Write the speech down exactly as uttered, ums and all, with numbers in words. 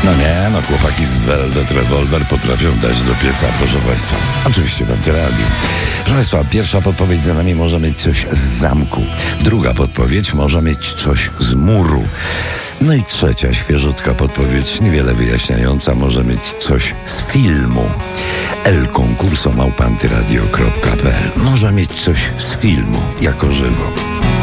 No nie, no chłopaki z Velvet Revolver potrafią dać do pieca, proszę Państwa. Oczywiście w Antyradiu. Proszę Państwa, pierwsza podpowiedź za nami może mieć coś z zamku. Druga podpowiedź może mieć coś z muru. No i trzecia, świeżutka podpowiedź, niewiele wyjaśniająca, może mieć coś z filmu. El Concurso małpa antyradio kropka pe el. Może mieć coś z filmu, jako żywo.